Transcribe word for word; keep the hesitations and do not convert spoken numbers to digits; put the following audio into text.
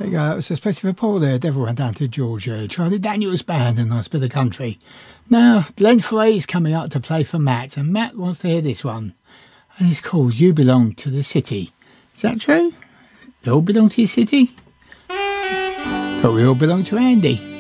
you go. That was especially for Paul there. Devil went down to Georgia. Charlie Daniels Band, a nice bit of country. Now, Glenn Frey is coming up to play for Matt, and Matt wants to hear this one. And it's called You Belong to the City. Is that true? They all belong to your city? Thought we all belong to Andy.